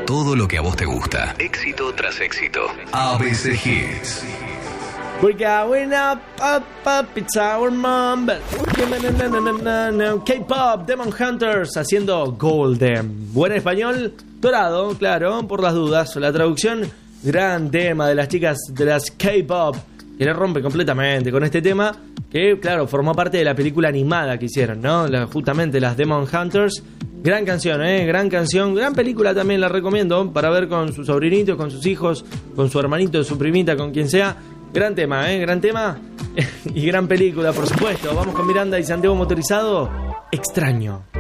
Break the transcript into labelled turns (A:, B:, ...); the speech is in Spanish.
A: todo lo que a vos te gusta. Éxito tras éxito. ABC Hits.
B: We're going up, it's our mom. K-pop, Demon Hunters haciendo Golden. Buen español, dorado, claro, por las dudas. La traducción, gran tema de las chicas de las K-pop, que le rompe completamente con este tema, que claro, formó parte de la película animada que hicieron, ¿no? Justamente las Demon Hunters. Gran canción, gran canción, gran película también, la recomiendo para ver con su sobrinito, con sus hijos, con su hermanito, su primita, con quien sea. Gran tema, gran tema y gran película, por supuesto. Vamos con Miranda y Santiago Motorizado. Extraño.